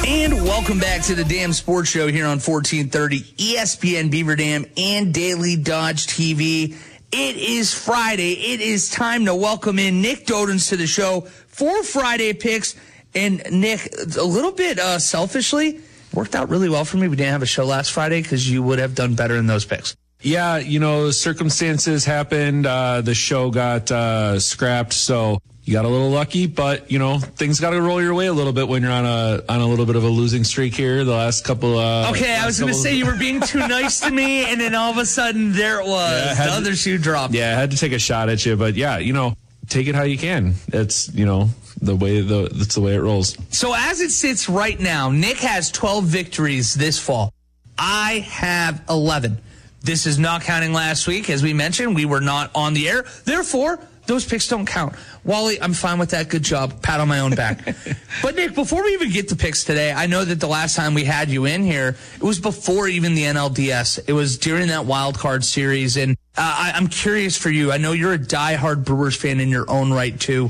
And welcome back to the Dam Sports Show here on 1430 ESPN Beaver Dam and Daily Dodge TV. It is Friday. It is time to welcome in Nick Dodens to the show for Friday picks. And Nick, a little bit selfishly, worked out really well for me. We didn't have a show last Friday because you would have done better in those picks. Yeah, circumstances happened. The show got scrapped, so you got a little lucky, but things got to roll your way a little bit when you're on a little bit of a losing streak here. The last couple. Okay, I was going to say you were being too nice to me, and then all of a sudden there it was. The other shoe dropped. Yeah, I had to take a shot at you, but yeah, take it how you can. It's that's the way it rolls. So as it sits right now, Nick has 12 victories this fall. I have 11. This is not counting last week. As we mentioned, we were not on the air. Therefore, those picks don't count. Wally, I'm fine with that. Good job. Pat on my own back. But, Nick, before we even get to picks today, I know that the last time we had you in here, it was before even the NLDS. It was during that wild card series. And I'm curious for you. I know you're a diehard Brewers fan in your own right, too.